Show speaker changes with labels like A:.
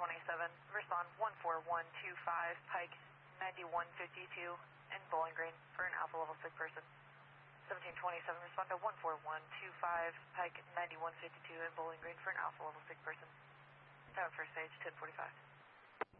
A: respond 14125 Pike 9152 in Bowling Green for an Alpha Level sick person. 1727, respond to 14125 Pike 9152 in Bowling Green for an Alpha Level sick person. Time first stage, 1045.